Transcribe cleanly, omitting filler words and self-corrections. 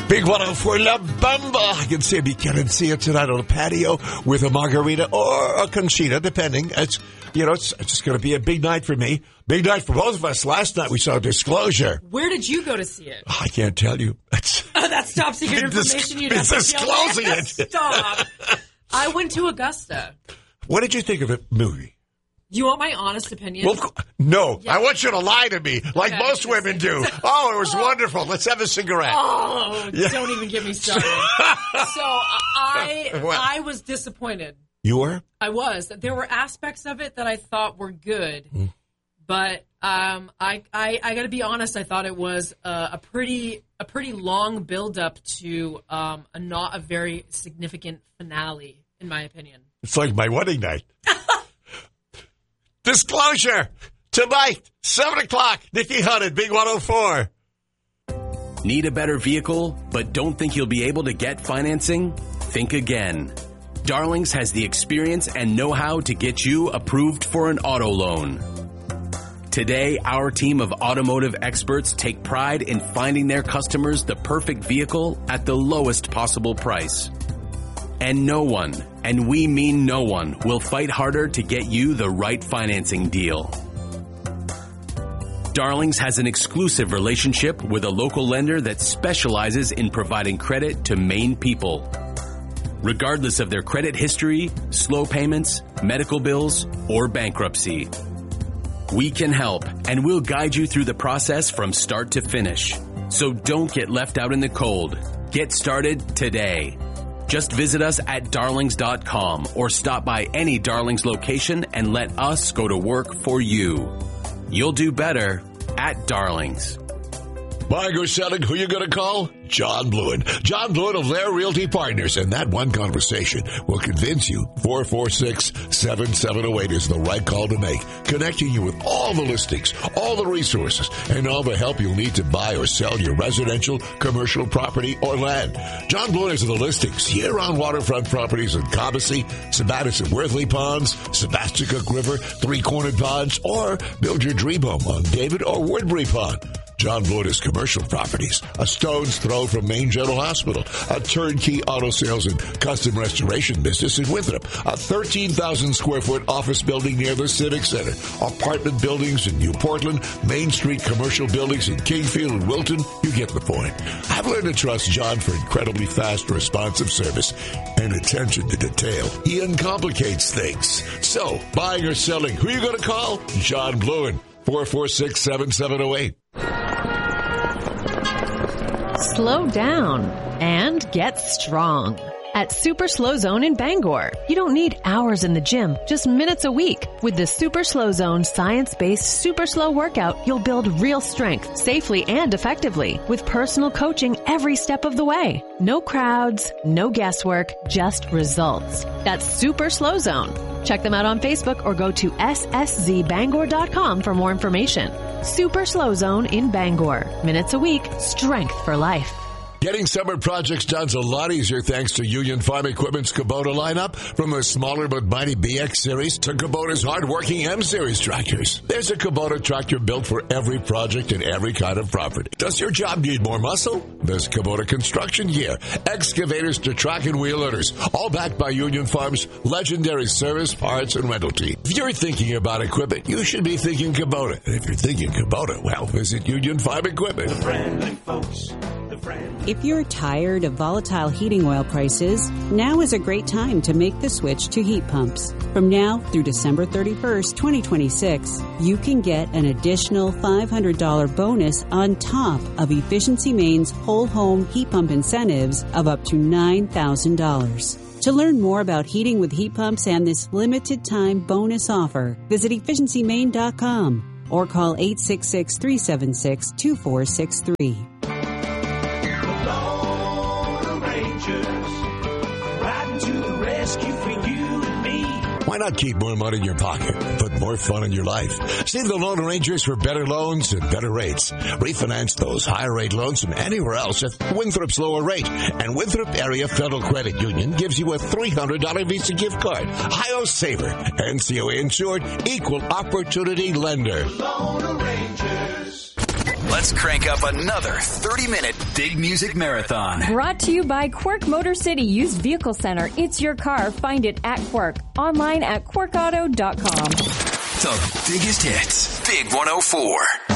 Big 104 La Bamba. I can see you tonight on the patio with a margarita or a conchita, depending. It's just going to be a big night for me. Big night for both of us. Last night we saw Disclosure. Where did you go to see it? I can't tell you. That's top secret information. You'd have to disclosing tell me. it. Stop. I went to Augusta. What did you think of the movie? Do you want my honest opinion? Well, no. Yeah. I want you to lie to me, like most women do. Oh, it was wonderful. Let's have a cigarette. Oh, don't even get me started. So I was disappointed. You were? I was. There were aspects of it that I thought were good, but I got to be honest. I thought it was a pretty long build up to not a very significant finale, in my opinion. It's like my wedding night. Disclosure tonight, 7 o'clock. Nikki Hunt at Big 104. Need a better vehicle, but don't think you'll be able to get financing? Think again. Darlings has the experience and know-how to get you approved for an auto loan. Today, our team of automotive experts take pride in finding their customers the perfect vehicle at the lowest possible price. And no one, and we mean no one, will fight harder to get you the right financing deal. Darlings has an exclusive relationship with a local lender that specializes in providing credit to Maine people. Regardless of their credit history, slow payments, medical bills, or bankruptcy. We can help, and we'll guide you through the process from start to finish. So don't get left out in the cold. Get started today. Just visit us at darlings.com or stop by any Darlings location and let us go to work for you. You'll do better at Darlings. Buying or selling, who you going to call? John Bluen. John Bluen of Lair Realty Partners. And that one conversation will convince you 446-7708 is the right call to make. Connecting you with all the listings, all the resources, and all the help you'll need to buy or sell your residential, commercial property, or land. John Bluen is the listings year-round waterfront properties in Cobbessy, Sabattis and Worthley Ponds, Sebasticook River, Three-Cornered Ponds, or build your dream home on David or Woodbury Pond. John Bluen is commercial properties, a stone's throw from Maine General Hospital, a turnkey auto sales and custom restoration business in Winthrop, a 13,000 square foot office building near the Civic Center, apartment buildings in New Portland, Main Street commercial buildings in Kingfield and Wilton. You get the point. I've learned to trust John for incredibly fast, responsive service and attention to detail. He uncomplicates things. So, buying or selling, who are you going to call? John Bluen, 446-7708. Slow down and get strong. At Super Slow Zone in Bangor, you don't need hours in the gym, just minutes a week. With the Super Slow Zone science-based super slow workout, you'll build real strength safely and effectively with personal coaching every step of the way. No crowds, no guesswork, just results. That's Super Slow Zone. Check them out on Facebook or go to sszbangor.com for more information. Super Slow Zone in Bangor. Minutes a week, strength for life. Getting summer projects done's a lot easier thanks to Union Farm Equipment's Kubota lineup. From the smaller but mighty BX Series to Kubota's hard-working M Series tractors. There's a Kubota tractor built for every project and every kind of property. Does your job need more muscle? There's Kubota construction gear, excavators to track and wheel loaders, all backed by Union Farm's legendary service, parts, and rental team. If you're thinking about equipment, you should be thinking Kubota. And if you're thinking Kubota, well, visit Union Farm Equipment. The friendly folks. If you're tired of volatile heating oil prices, now is a great time to make the switch to heat pumps. From now through December 31st, 2026, you can get an additional $500 bonus on top of Efficiency Maine's whole home heat pump incentives of up to $9,000. To learn more about heating with heat pumps and this limited time bonus offer, visit efficiencymaine.com or call 866-376-2463. Why not keep more money in your pocket, put more fun in your life? See the Lone Rangers for better loans and better rates. Refinance those higher rate loans from anywhere else at Winthrop's lower rate. And Winthrop Area Federal Credit Union gives you a $300 Visa gift card. Ohio Saver, NCOA insured, equal opportunity lender. Lone Rangers. Let's crank up another 30-minute Big Music Marathon. Brought to you by Quirk Motor City Used Vehicle Center. It's your car. Find it at Quirk. Online at quirkauto.com. The biggest hits. Big 104.